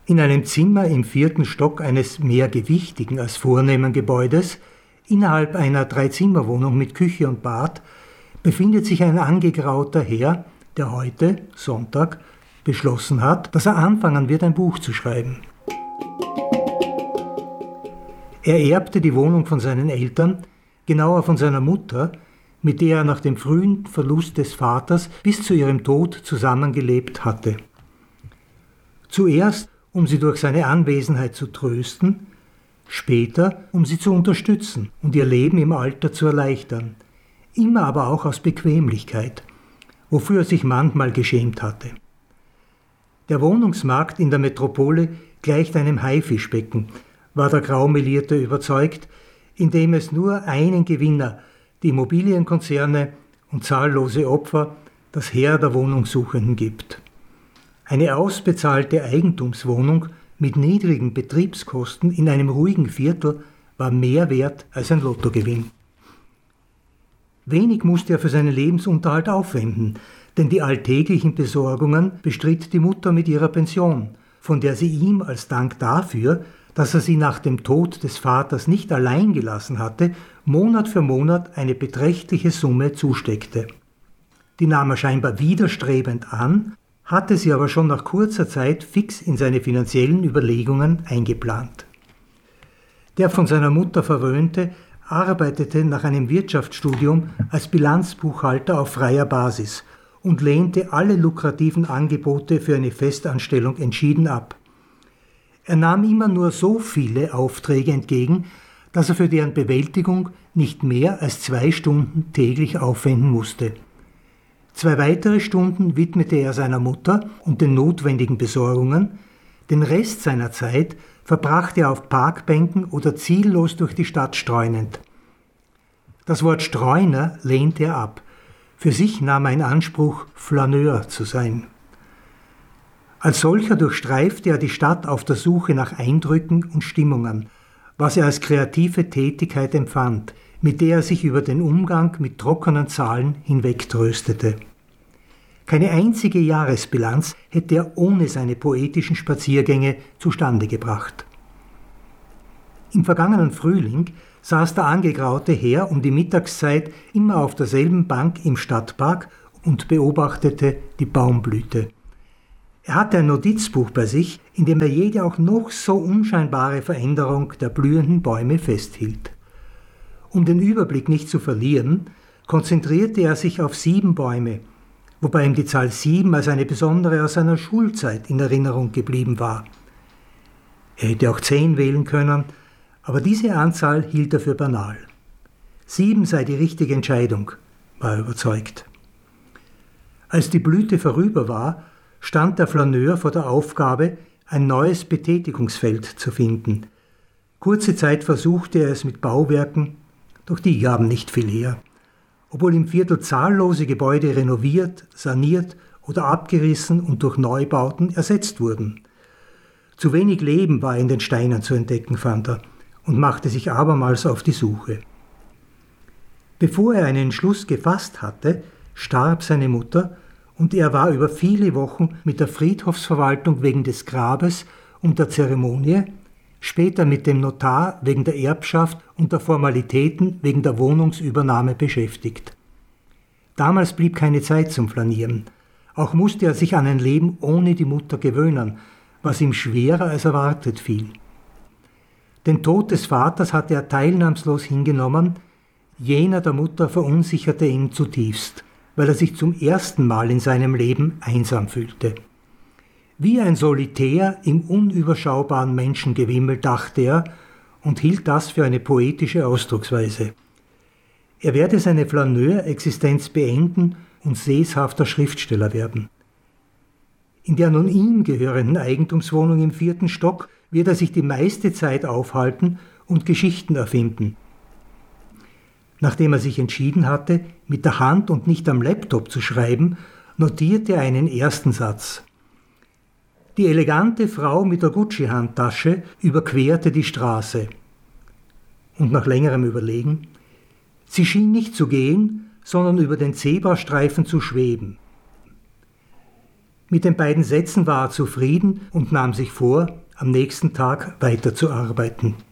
In einem Zimmer im 4. Stock eines mehr gewichtigen als vornehmen Gebäudes, innerhalb einer 3-Zimmer-Wohnung mit Küche und Bad, befindet sich ein angegrauter Herr, der heute, Sonntag, beschlossen hat, dass er anfangen wird, ein Buch zu schreiben. Er erbte die Wohnung von seinen Eltern, genauer von seiner Mutter, mit der er nach dem frühen Verlust des Vaters bis zu ihrem Tod zusammengelebt hatte. Zuerst, um sie durch seine Anwesenheit zu trösten, später, um sie zu unterstützen und ihr Leben im Alter zu erleichtern, immer aber auch aus Bequemlichkeit, wofür er sich manchmal geschämt hatte. Der Wohnungsmarkt in der Metropole gleicht einem Haifischbecken, war der Graumelierte überzeugt, in dem es nur einen Gewinner, die Immobilienkonzerne und zahllose Opfer, das Heer der Wohnungssuchenden gibt. Eine ausbezahlte Eigentumswohnung mit niedrigen Betriebskosten in einem ruhigen Viertel war mehr wert als ein Lottogewinn. Wenig musste er für seinen Lebensunterhalt aufwenden, denn die alltäglichen Besorgungen bestritt die Mutter mit ihrer Pension, von der sie ihm als Dank dafür, dass er sie nach dem Tod des Vaters nicht allein gelassen hatte, Monat für Monat eine beträchtliche Summe zusteckte. Die nahm er scheinbar widerstrebend an, hatte sie aber schon nach kurzer Zeit fix in seine finanziellen Überlegungen eingeplant. Der von seiner Mutter Verwöhnte arbeitete nach einem Wirtschaftsstudium als Bilanzbuchhalter auf freier Basis und lehnte alle lukrativen Angebote für eine Festanstellung entschieden ab. Er nahm immer nur so viele Aufträge entgegen, dass er für deren Bewältigung nicht mehr als 2 Stunden täglich aufwenden musste. 2 weitere Stunden widmete er seiner Mutter und den notwendigen Besorgungen, den Rest seiner Zeit verbrachte er auf Parkbänken oder ziellos durch die Stadt streunend. Das Wort Streuner lehnte er ab. Für sich nahm er in Anspruch, Flaneur zu sein. Als solcher durchstreifte er die Stadt auf der Suche nach Eindrücken und Stimmungen, was er als kreative Tätigkeit empfand, mit der er sich über den Umgang mit trockenen Zahlen hinwegtröstete. Keine einzige Jahresbilanz hätte er ohne seine poetischen Spaziergänge zustande gebracht. Im vergangenen Frühling saß der angegraute Herr um die Mittagszeit immer auf derselben Bank im Stadtpark und beobachtete die Baumblüte. Er hatte ein Notizbuch bei sich, in dem er jede auch noch so unscheinbare Veränderung der blühenden Bäume festhielt. Um den Überblick nicht zu verlieren, konzentrierte er sich auf 7 Bäume, wobei ihm die Zahl 7 als eine besondere aus seiner Schulzeit in Erinnerung geblieben war. Er hätte auch 10 wählen können, aber diese Anzahl hielt er für banal. 7 sei die richtige Entscheidung, war er überzeugt. Als die Blüte vorüber war, stand der Flaneur vor der Aufgabe, ein neues Betätigungsfeld zu finden. Kurze Zeit versuchte er es mit Bauwerken, doch die gaben nicht viel her. Obwohl im Viertel zahllose Gebäude renoviert, saniert oder abgerissen und durch Neubauten ersetzt wurden. Zu wenig Leben war in den Steinen zu entdecken, fand er, und machte sich abermals auf die Suche. Bevor er einen Entschluss gefasst hatte, starb seine Mutter und er war über viele Wochen mit der Friedhofsverwaltung wegen des Grabes und der Zeremonie, später mit dem Notar wegen der Erbschaft und der Formalitäten wegen der Wohnungsübernahme beschäftigt. Damals blieb keine Zeit zum Flanieren. Auch musste er sich an ein Leben ohne die Mutter gewöhnen, was ihm schwerer als erwartet fiel. Den Tod des Vaters hatte er teilnahmslos hingenommen, jener der Mutter verunsicherte ihn zutiefst, weil er sich zum ersten Mal in seinem Leben einsam fühlte. Wie ein Solitär im unüberschaubaren Menschengewimmel, dachte er, und hielt das für eine poetische Ausdrucksweise. Er werde seine Flaneur-Existenz beenden und seshafter Schriftsteller werden. In der nun ihm gehörenden Eigentumswohnung im 4. Stock wird er sich die meiste Zeit aufhalten und Geschichten erfinden. Nachdem er sich entschieden hatte, mit der Hand und nicht am Laptop zu schreiben, notierte er einen ersten Satz. Die elegante Frau mit der Gucci-Handtasche überquerte die Straße. Und nach längerem Überlegen, sie schien nicht zu gehen, sondern über den Zebrastreifen zu schweben. Mit den beiden Sätzen war er zufrieden und nahm sich vor, am nächsten Tag weiterzuarbeiten.